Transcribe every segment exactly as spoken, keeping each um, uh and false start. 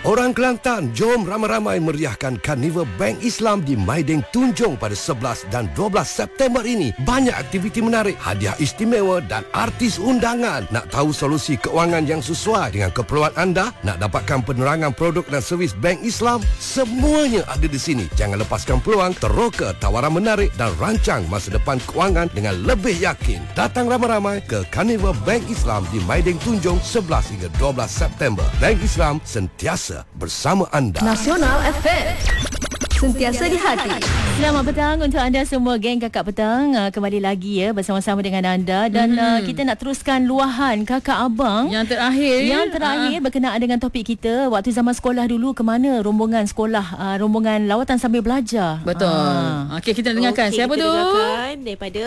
Orang Kelantan, jom ramai-ramai meriahkan Karnival Bank Islam di Maiding Tunjung pada sebelas dan dua belas September ini. Banyak aktiviti menarik, hadiah istimewa dan artis undangan. Nak tahu solusi keuangan yang sesuai dengan keperluan anda? Nak dapatkan penerangan produk dan servis Bank Islam? Semuanya ada di sini. Jangan lepaskan peluang, teroka tawaran menarik dan rancang masa depan keuangan dengan lebih yakin. Datang ramai-ramai ke Karnival Bank Islam di Maiding Tunjung sebelas hingga dua belas September. Bank Islam sentiasa bersama anda. Nasional F M, sentiasa di hati. Selamat petang untuk anda semua, geng Kakak Petang. uh, Kembali lagi ya bersama-sama dengan anda. Dan mm-hmm. uh, kita nak teruskan luahan kakak abang Yang terakhir Yang terakhir uh. berkenaan dengan topik kita. Waktu zaman sekolah dulu, ke mana rombongan sekolah, uh, rombongan lawatan sambil belajar. Betul. uh. Okey, kita dengarkan. Okay, siapa kita tu? Dengarkan daripada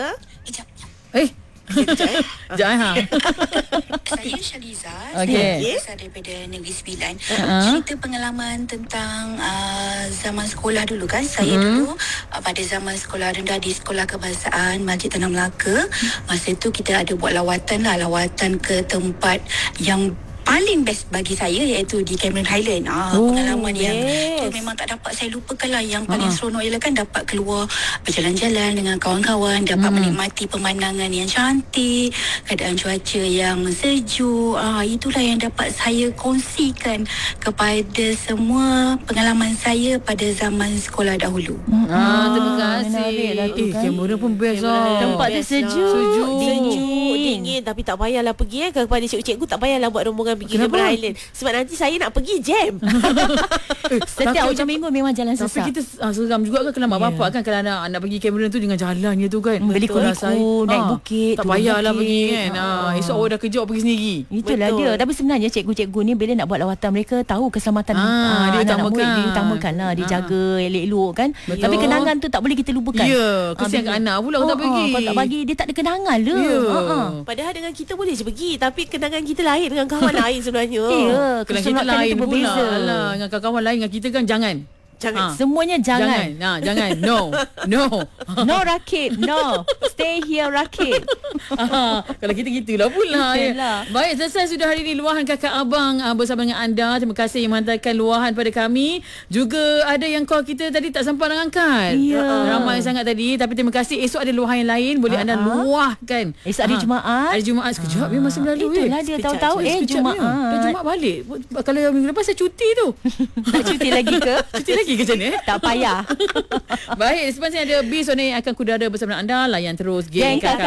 Eh Sekejap ha. Saya Shaliza, okay. saya asal daripada Negeri Sembilan. uh-huh. Cerita pengalaman tentang uh, zaman sekolah dulu kan. Saya uh-huh. dulu uh, pada zaman sekolah rendah di Sekolah Kebangsaan Masjid Tanah Melaka. Masa itu kita ada buat lawatan lah, lawatan ke tempat yang paling best bagi saya, iaitu di Cameron Highland. Ah, oh, pengalaman yes. yang tu memang tak dapat saya lupakan lah. Yang paling uh-huh. seronok ialah kan dapat keluar berjalan-jalan dengan kawan-kawan, dapat hmm. menikmati pemandangan yang cantik, keadaan cuaca yang sejuk. Ah, itulah yang dapat saya kongsikan kepada semua pengalaman saya pada zaman sekolah dahulu. Ah, ah terima kasih. Lah eh, Cameron pun best lah. Tempat tu sejuk, sejuk, sejuk, dingin, tapi tak payahlah pergi eh kepada cikgu-cikgu, tak payahlah buat rombongan pergi ke Highland, sebab nanti saya nak pergi jam. eh, Setiap hujung minggu memang jalan sesak. Tapi kita ah, seram juga kan kalau mak yeah. bapak kan, kalau nak, nak pergi Cameron tu dengan jalannya tu kan, beli kuku, naik ah, bukit, tak payahlah pergi kan. ah. ah, Esok awak dah kerja, awak pergi sendiri. Itulah Betul. dia. Tapi sebenarnya cikgu-cikgu ni bila nak buat lawatan, mereka tahu keselamatan ah, ah, dia anak-anak murid, utamakan. dia utamakan lah, dijaga ah. elok-elok kan. Betul. Tapi kenangan tu tak boleh kita lupakan. Ya, yeah, kesian kat anak pula oh, tak pergi. Kalau tak bagi, dia tak ada kenangan lah. yeah. ah, ah. Padahal dengan kita boleh je pergi, tapi kenangan kita lain dengan kawan lain sebenarnya. Ya, kenangan kita lain itu berbeza. Pula. Alah, dengan kawan-kawan lain, dengan kita kan jangan. Jangan. Ha. Semuanya jangan. Jangan. Nah, jangan. No. No. No rakit. No. Stay here rakit. ha, kalau kita gitulah pula. Ya. Baik, selesai sudah hari ini luahan kakak abang uh, bersama dengan anda. Terima kasih yang menghantarkan luahan pada kami. Juga ada yang call kita tadi tak sempat nak angkat. Ya. Uh, ramai sangat tadi. Tapi terima kasih. Esok ada luahan yang lain. Boleh uh-huh. anda luahkan. Esok hari Jumaat. Hari Jumaat. Sekejap. Dia masa berlalu. Itulah dia. Tahu-tahu eh Jumaat. Dah Jumaat balik. Kalau minggu lepas saya cuti tu. Tak cuti lagi ke? Cuti lagi ke macam ni? Tak payah. Baik, sepanjang ada bis yang akan kudara bersama anda. Layan terus Geng Kakak